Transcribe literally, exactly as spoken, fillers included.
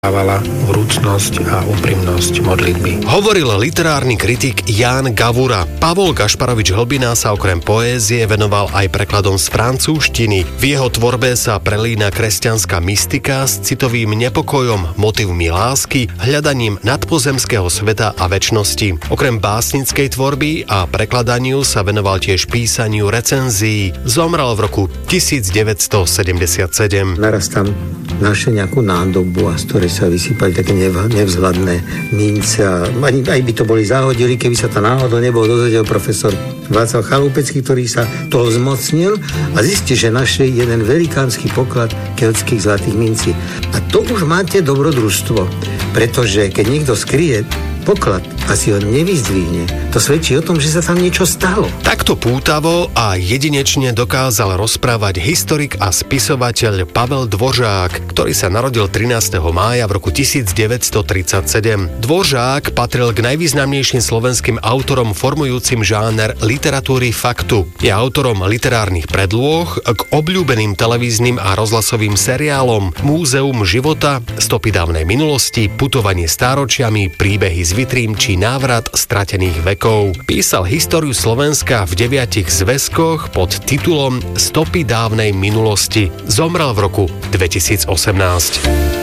dávala vrúcnosť a úprimnosť modlitby. Hovoril literárny kritik Ján Gavura. Pavol Gašparovič Hlbina sa okrem poézie venoval aj prekladom z francúzštiny. V jeho tvorbe sa prelína kresťanská mystika s citovým nepokojom, motivmi lásky, hľadaním nadpozemského sveta a večnosti. Okrem básnickej tvorby a prekladaniu sa venoval tiež písaniu recenzií. Zomrel v roku devätnásťsedemdesiatsedem. Naraz tam našiel nejakú nádobu, a z ktorej sa vysypali také nev- nevzhľadné mince a ani, aj by to boli zahodili, keby sa to náhodou nebol dozvedel profesor Václav Chalúpecký, ktorý sa toho zmocnil a zistil, že našli jeden velikánsky poklad keľtských zlatých mincí. A to už máte dobrodružstvo, pretože keď niekto skrie poklad a si ho nevyzdvihne, to svedčí o tom, že sa tam niečo stalo. Takto pútavo a jedinečne dokázal rozprávať historik a spisovateľ Pavel Dvořák, ktorý sa narodil trinásteho mája v roku devätnásťtridsaťsedem. Dvořák patril k najvýznamnejším slovenským autorom formujúcim žáner literatúry faktu. Je autorom literárnych predlôh k obľúbeným televíznym a rozhlasovým seriálom Múzeum života, Stopy dávnej minulosti, Putovanie stáročiami, Príbehy z vitrím či Návrat stratených vekov. Písal históriu Slovenska v deviatich zväzkoch pod titulom Stopy dávnej minulosti. Zomrel v roku dvetisícosemnásť.